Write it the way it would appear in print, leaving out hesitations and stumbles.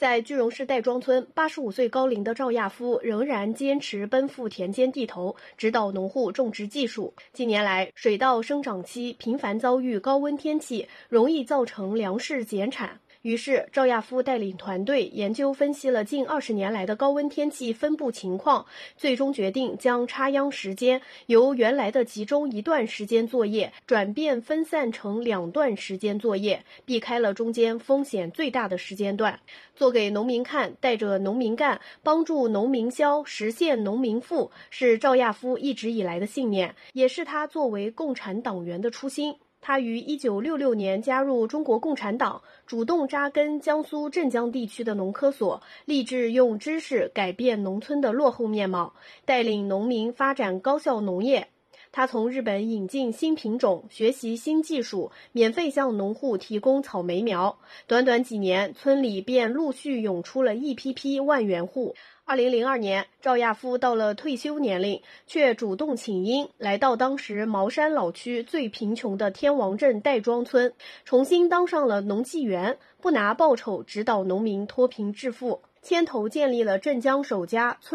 在句容市戴庄村，85岁高龄的赵亚夫仍然坚持奔赴田间地头，指导农户种植技术。近年来，水稻生长期频繁遭遇高温天气，容易造成粮食减产。于是，赵亚夫带领团队研究分析了近20年来的高温天气分布情况，最终决定将插秧时间由原来的集中1段时间作业，转变分散成2段时间作业，避开了中间风险最大的时间段。做给农民看，带着农民干，帮助农民消，实现农民富，是赵亚夫一直以来的信念，也是他作为共产党员的初心。他于1966年加入中国共产党，主动扎根江苏镇江地区的农科所，立志用知识改变农村的落后面貌，带领农民发展高效农业。他从日本引进新品种，学习新技术，免费向农户提供草莓苗。短短几年，村里便陆续涌出了一批批万元户。2002年，赵亚夫到了退休年龄，却主动请缨，来到当时茅山老区最贫穷的天王镇戴庄村，重新当上了农技员，不拿报酬指导农民脱贫致富，牵头建立了镇江首家村